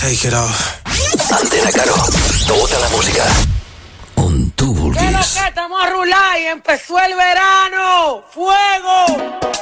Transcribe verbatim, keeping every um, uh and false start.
Take it off. Antena Caro, tota la música on tu vulguis. ¿Qué es lo que estamos a rular y empezó el verano? ¡Fuego!